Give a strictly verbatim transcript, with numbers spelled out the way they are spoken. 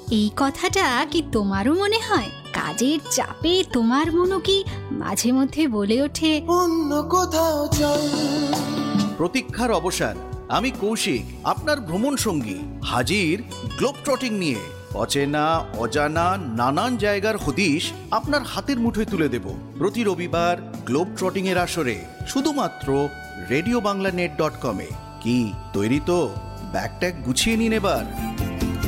এই কথাটা কি তোমারও মনে হয়? কাজের চাপে তোমার মনও কি মাঝে মধ্যে বলে ওঠে অন্য কোথাও চল? প্রতীক্ষার অবসান। আমি কৌশিক, আপনার ভ্রমণ সঙ্গী, হাজির গ্লোব ট্রটিং নিয়ে। অচেনা অজানা নানান জায়গার হদিশ আপনার হাতের মুঠোয় তুলে দেব প্রতি রবিবার গ্লোব ট্রটিং এর আসরে, শুধুমাত্র রেডিও বাংলা নেট ডট কমে। কি তৈরি তো? ব্যাগ ট্যাগ গুছিয়ে নিন এবার।